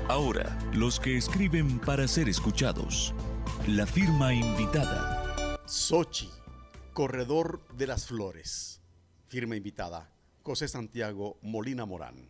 Ahora, los que escriben para ser escuchados. La firma invitada. Xochi, corredor de las flores. Firma invitada, José Santiago Molina Morán.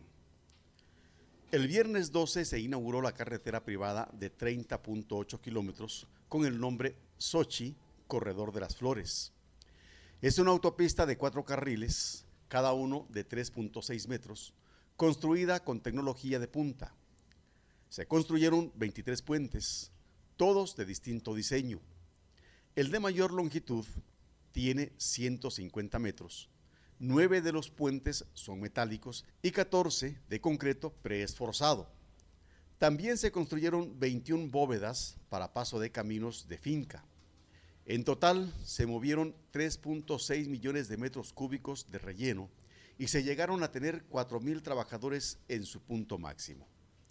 El viernes 12 se inauguró la carretera privada de 30.8 kilómetros con el nombre Xochi, corredor de las flores. Es una autopista de 4 carriles, cada uno de 3.6 metros, construida con tecnología de punta. Se construyeron 23 puentes, todos de distinto diseño. El de mayor longitud tiene 150 metros. 9 de los puentes son metálicos y 14 de concreto preesforzado. También se construyeron 21 bóvedas para paso de caminos de finca. En total se movieron 3.6 millones de metros cúbicos de relleno y se llegaron a tener 4.000 trabajadores en su punto máximo.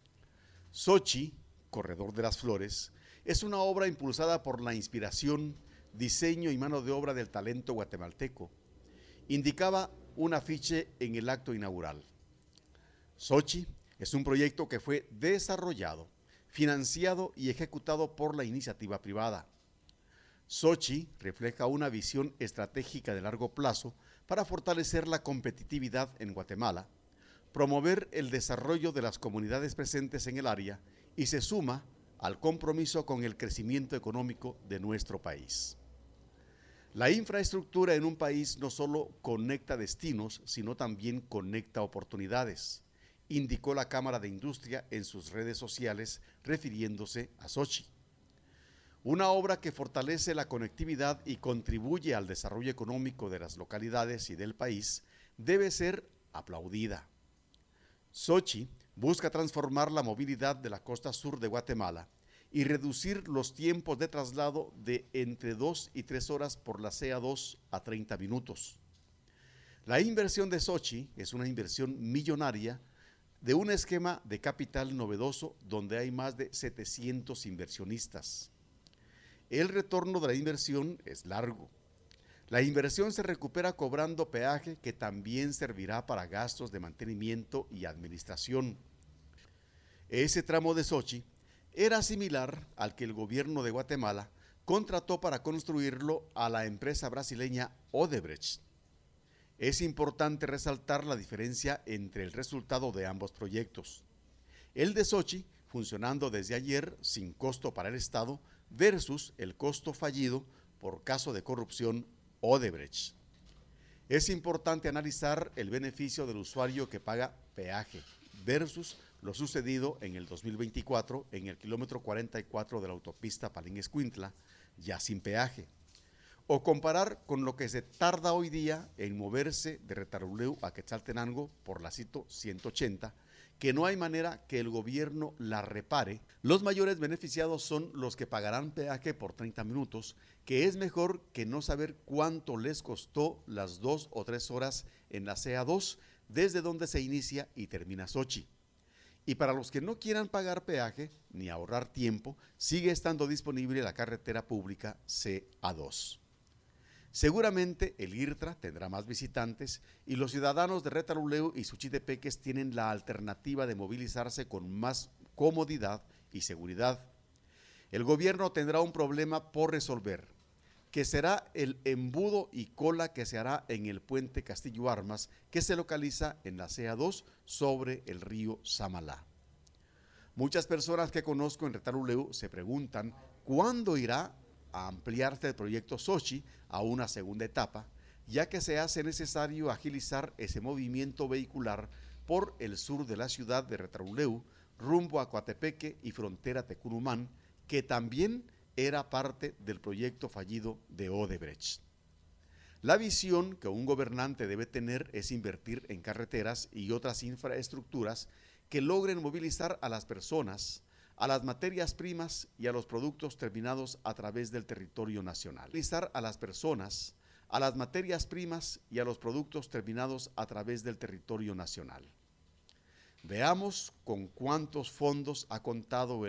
Xochi, corredor de las flores, es una obra impulsada por la inspiración, diseño y mano de obra del talento guatemalteco, indicaba un afiche en el acto inaugural. Xochi es un proyecto que fue desarrollado, financiado y ejecutado por la iniciativa privada. Xochi refleja una visión estratégica de largo plazo para fortalecer la competitividad en Guatemala, promover el desarrollo de las comunidades presentes en el área y se suma al compromiso con el crecimiento económico de nuestro país. La infraestructura en un país no solo conecta destinos, sino también conecta oportunidades, indicó la Cámara de Industria en sus redes sociales refiriéndose a Xochi. Una obra que fortalece la conectividad y contribuye al desarrollo económico de las localidades y del país debe ser aplaudida. Xochi busca transformar la movilidad de la costa sur de Guatemala y reducir los tiempos de traslado de entre 2 y 3 horas por la CA2 a 30 minutos. La inversión de Xochi es una inversión millonaria de un esquema de capital novedoso donde hay más de 700 inversionistas. El retorno de la inversión es largo. La inversión se recupera cobrando peaje que también servirá para gastos de mantenimiento y administración. Ese tramo de Xochi era similar al que el gobierno de Guatemala contrató para construirlo a la empresa brasileña Odebrecht. Es importante resaltar la diferencia entre el resultado de ambos proyectos. El de Xochi, funcionando desde ayer sin costo para el Estado, versus el costo fallido por caso de corrupción Odebrecht. Es importante analizar el beneficio del usuario que paga peaje versus lo sucedido en el 2024 en el kilómetro 44 de la autopista Palenque-Escuintla, ya sin peaje, o comparar con lo que se tarda hoy día en moverse de Retalhuleu a Quetzaltenango por la Cito 180, que no hay manera que el gobierno la repare. Los mayores beneficiados son los que pagarán peaje por 30 minutos, que es mejor que no saber cuánto les costó las 2 o 3 horas en la CA2, desde donde se inicia y termina Xochi. Y para los que no quieran pagar peaje ni ahorrar tiempo, sigue estando disponible la carretera pública CA2. Seguramente el IRTRA tendrá más visitantes y los ciudadanos de Retalhuleu y Suchitepeques tienen la alternativa de movilizarse con más comodidad y seguridad. El gobierno tendrá un problema por resolver, que será el embudo y cola que se hará en el puente Castillo Armas, que se localiza en la CA2 sobre el río Samalá. Muchas personas que conozco en Retalhuleu se preguntan cuándo irá a ampliarse el proyecto Xochi a una segunda etapa, ya que se hace necesario agilizar ese movimiento vehicular por el sur de la ciudad de Retalhuleu, rumbo a Coatepeque y frontera Tecunumán, que también era parte del proyecto fallido de Odebrecht. La visión que un gobernante debe tener es invertir en carreteras y otras infraestructuras que logren movilizar a las personas, a las materias primas y a los productos terminados a través del territorio nacional. Movilizar a las personas, a las materias primas y a los productos terminados a través del territorio nacional. Veamos con cuántos fondos ha contado el